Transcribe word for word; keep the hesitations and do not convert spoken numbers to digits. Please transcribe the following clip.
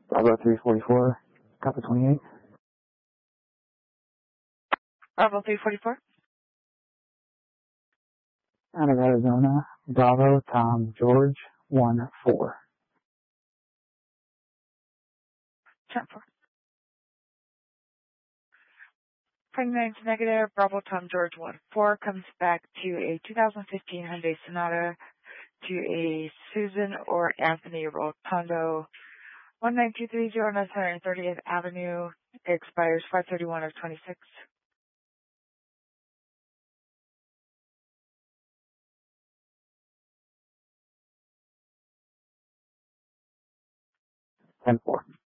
Bravo three forty-four, copy twenty-eight. Bravo three forty-four. Out of Arizona, Bravo Tom George one four. ten four. Pregnant negative, Bravo Tom George one four comes back to a two thousand fifteen Hyundai Sonata to a Susan or Anthony Rotondo, one nine two three zero North one hundred thirtieth Avenue, expires five thirty-one of twenty-six. ten four.